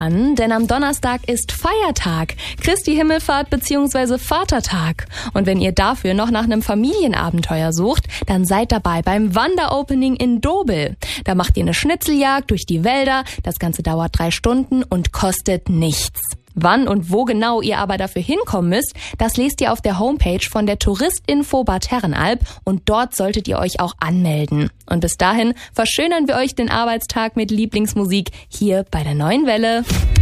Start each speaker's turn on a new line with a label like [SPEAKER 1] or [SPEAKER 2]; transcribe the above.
[SPEAKER 1] Denn am Donnerstag ist Feiertag, Christi Himmelfahrt bzw. Vatertag. Und wenn ihr dafür noch nach einem Familienabenteuer sucht, dann seid dabei beim Wanderopening in Dobel. Da macht ihr eine Schnitzeljagd durch die Wälder, das Ganze dauert 3 Stunden und kostet nichts. Wann und wo genau ihr aber dafür hinkommen müsst, das lest ihr auf der Homepage von der Touristinfo Bad Herrenalb und dort solltet ihr euch auch anmelden. Und bis dahin verschönern wir euch den Arbeitstag mit Lieblingsmusik hier bei der Neuen Welle.